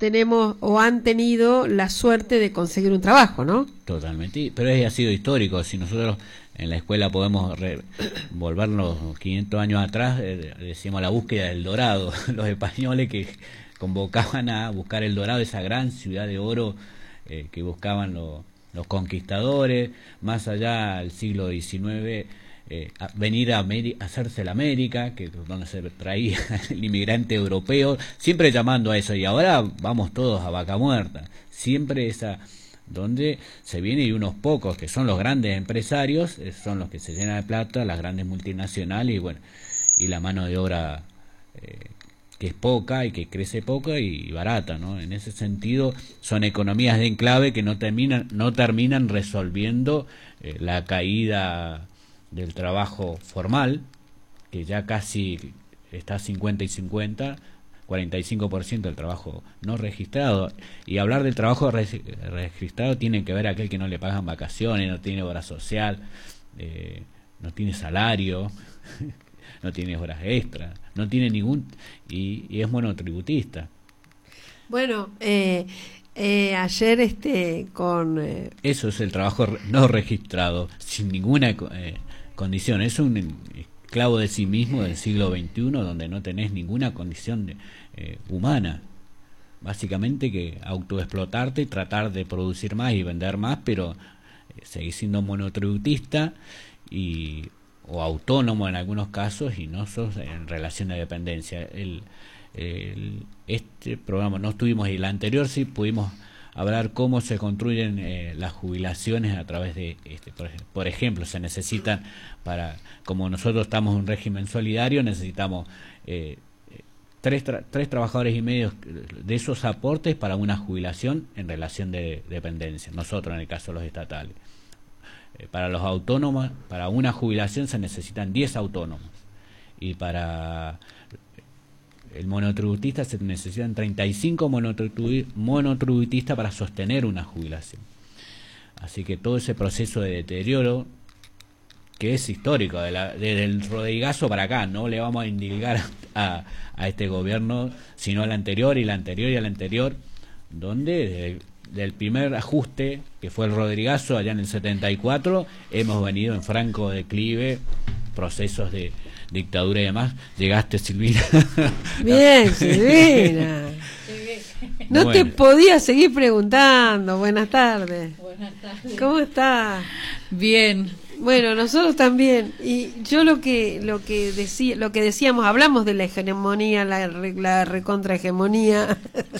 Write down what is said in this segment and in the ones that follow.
tenemos o han tenido la suerte de conseguir un trabajo, ¿no? Totalmente, pero ha sido histórico. Si nosotros en la escuela podemos volvernos 500 años atrás, decimos la búsqueda del dorado, los españoles que convocaban a buscar el dorado, esa gran ciudad de oro que buscaban los conquistadores, más allá del siglo XIX, venir a hacerse la América, que donde se traía el inmigrante europeo, siempre llamando a eso, y ahora vamos todos a vaca muerta, siempre esa donde se viene, y unos pocos que son los grandes empresarios son los que se llenan de plata, las grandes multinacionales, y bueno, y la mano de obra que es poca y que crece poca y barata, ¿no? En ese sentido son economías de enclave que no terminan resolviendo la caída del trabajo formal, que ya casi está 50 y 50, 45% del trabajo no registrado. Y hablar del trabajo registrado tiene que ver aquel que no le pagan vacaciones, no tiene obra social, no tiene salario, no tiene horas extras, no tiene ningún, y es monotributista. Bueno, ayer con eso es el trabajo no registrado, sin ninguna condición. Es un esclavo de sí mismo del siglo XXI, donde no tenés ninguna condición humana. Básicamente que autoexplotarte y tratar de producir más y vender más, pero seguís siendo monotributista o autónomo en algunos casos, y no sos en relación de dependencia. Este programa no estuvimos, y el anterior sí pudimos hablar cómo se construyen las jubilaciones a través de por ejemplo, se necesitan como nosotros estamos en un régimen solidario, necesitamos tres trabajadores y medio de esos aportes para una jubilación en relación de dependencia, nosotros en el caso de los estatales. Para los autónomos, para una jubilación se necesitan 10 autónomos, y para el monotributista se necesitan 35 monotributistas para sostener una jubilación. Así que todo ese proceso de deterioro, que es histórico, desde el Rodrigazo para acá, no le vamos a indilgar a este gobierno, sino al anterior y la anterior y al anterior, donde del primer ajuste, que fue el Rodrigazo allá en el 74, hemos venido en franco declive, procesos de dictadura y demás. Llegaste, Silvina. Bien, Silvina. No bueno. Te podía seguir preguntando. Buenas tardes. Buenas tardes. ¿Cómo estás? Bien. Bueno, nosotros también. Y yo lo que decíamos, hablamos de la hegemonía, la recontrahegemonía,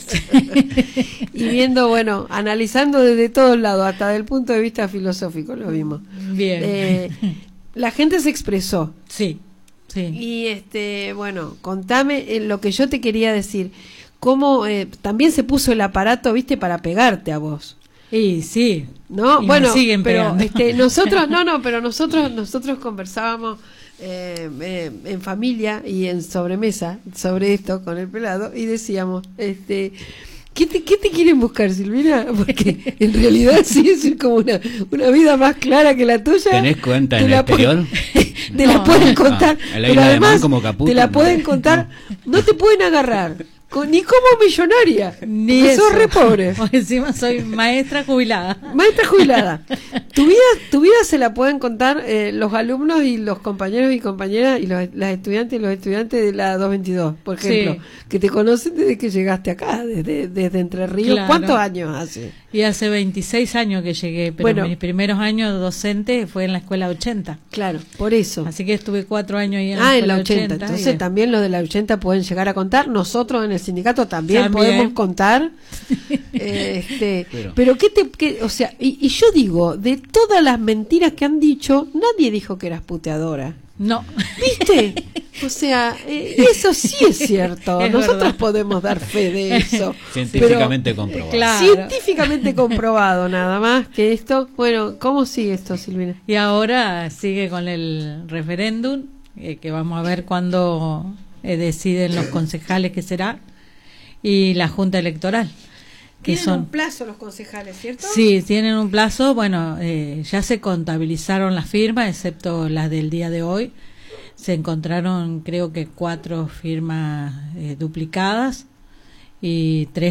y viendo, bueno, analizando desde todos lados, hasta del punto de vista filosófico, lo vimos. Bien. La gente se expresó. Sí. Sí. Y bueno, contame lo que yo te quería decir. Cómo también se puso el aparato, viste, para pegarte a vos. Y sí. No, y bueno, siguen pero pegando. nosotros conversábamos en familia y en sobremesa sobre esto con el pelado, y decíamos, ¿qué te quieren buscar, Silvina? Porque en realidad sí es como una vida más clara que la tuya. ¿Tenés cuenta en el exterior? Te la pueden contar, pero además como Caputo, te la pueden contar, no te pueden agarrar ni como millonaria, ni eso. Sos re pobre. Encima soy maestra jubilada. Maestra jubilada. Tu vida se la pueden contar los alumnos y los compañeros y compañeras y las estudiantes y los estudiantes de la 222, por ejemplo, sí, que te conocen desde que llegaste acá, desde Entre Ríos. Claro. ¿Cuántos años hace? Y hace 26 años que llegué, pero bueno, mis primeros años docente fue en la escuela 80. Claro, por eso. Así que estuve 4 años ahí en la escuela 80. Entonces también los de la 80 pueden llegar a contar. Nosotros en el sindicato también podemos contar. Pero o sea, y yo digo, de todas las mentiras que han dicho, nadie dijo que eras puteadora. No. ¿Viste? O sea, eso sí es cierto. Nosotros verdad. Podemos dar fe de eso. Científicamente comprobado. Claro. Científicamente comprobado, nada más que esto. Bueno, ¿cómo sigue esto, Silvina? Y ahora sigue con el referéndum, que vamos a ver cuándo deciden los concejales qué será, y la Junta Electoral. Tienen un plazo los concejales, ¿cierto? Sí, tienen un plazo. Bueno, ya se contabilizaron las firmas, excepto las del día de hoy. Se encontraron, creo que 4 firmas duplicadas y 3